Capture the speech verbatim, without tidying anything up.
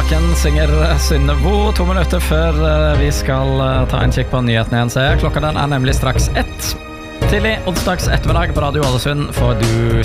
naken, synger Synnevo. To minutter før vi skal ta en kikk på nyhetene igjen. Klokka den er nemlig straks ett. Tidlig onsdags ettermiddag på Radio Ålesund får du